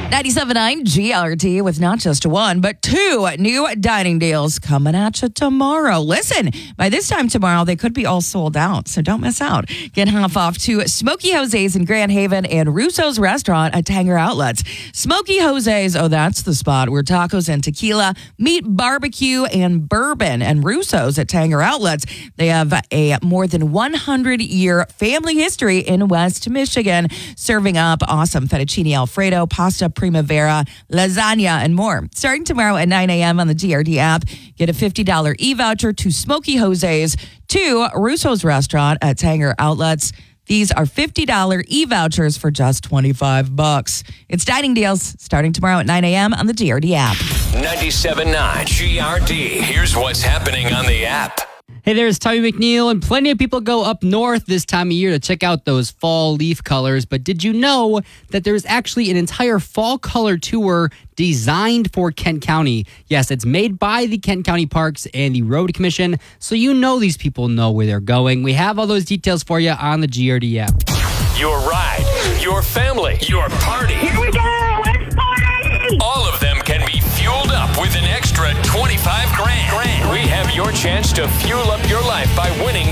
97.9 GRT with not just one, but two new dining deals coming at you tomorrow. Listen, by this time tomorrow, they could be all sold out, so don't miss out. Get half off to Smoky Jose's in Grand Haven and Russo's Restaurant at Tanger Outlets. Smoky Jose's, oh, that's the spot where tacos and tequila meet barbecue and bourbon. And Russo's at Tanger Outlets, they have a more than 100-year family history in West Michigan, serving up awesome fettuccine Alfredo, pasta primavera, lasagna, and more. Starting tomorrow at 9 a.m. on the GRD app, get a $50 e-voucher to Smoky Jose's, to Russo's Restaurant at Tanger Outlets. These are $50 e-vouchers for just $25. It's dining deals starting tomorrow at 9 a.m. on the GRD app. 97.9 GRD. Here's what's happening on the app. Hey there, it's Tommy McNeil, and plenty of people go up north this time of year to check out those fall leaf colors. But did you know that there's actually an entire fall color tour designed for Kent County? Yes, it's made by the Kent County Parks and the Road Commission, so you know these people know where they're going. We have all those details for you on the GRD app. Your ride, your family, your party. Here we go! Let's party! All of them can be fueled up with an extra $25 grand. We have your chance to fuel up your life by winning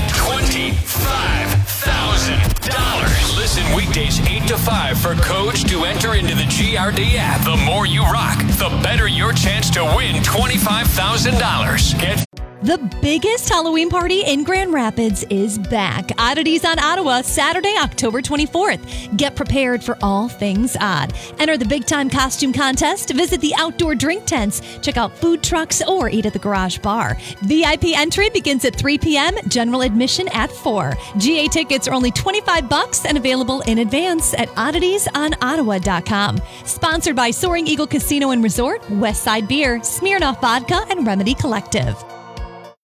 $25,000. Listen weekdays 8 to 5 for codes to enter into the GRD app. The more you rock, the better your chance to win $25,000. The biggest Halloween party in Grand Rapids is back. Oddities on Ottawa, Saturday, October 24th. Get prepared for all things odd. Enter the big time costume contest, visit the outdoor drink tents, check out food trucks, or eat at the garage bar. VIP entry begins at 3 p.m., general admission at 4. GA tickets are only $25 and available in advance at odditiesonottawa.com. Sponsored by Soaring Eagle Casino and Resort, Westside Beer, Smirnoff Vodka, and Remedy Collective.